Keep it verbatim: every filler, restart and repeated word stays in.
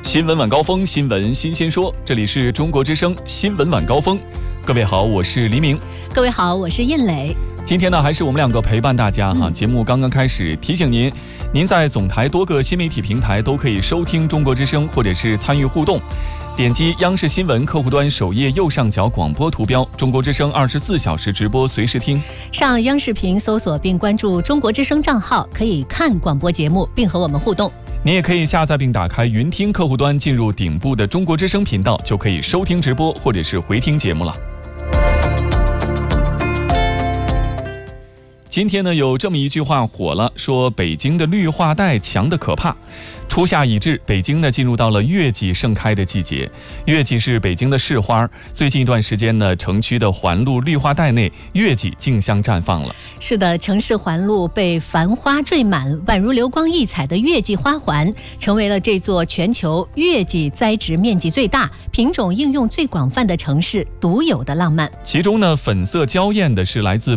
新闻晚高峰，新闻新鲜说，这里是中国之声新闻晚高峰。各位好，我是黎明。 各位好，我是印磊。 今天呢，还是我们两个陪伴大家哈。嗯、节目刚刚开始，提醒您，您在总台多个新媒体平台都可以收听中国之声，或者是参与互动。点击央视新闻客户端首页右上角广播图标，中国之声二十四小时直播，随时听。 上央视频搜索并关注中国之声账号，可以看广播节目，并和我们互动。 你也可以下载并打开云听客户端，进入顶部的中国之声频道，就可以收听直播或者是回听节目了。今天呢，有这么一句话火了，说北京的绿化带强得可怕。初夏已至，北京呢进入到了月季盛开的季节。月季是北京的市花，最近一段时间呢，城区的环路绿化带内月季竞相绽放了。 是的，城市环路被繁花缀满，宛如流光溢彩的月季花环，成为了这座全球月季栽植面积最大、品种应用最广泛的城市独有的浪漫。 其中呢，粉色娇艳的是来自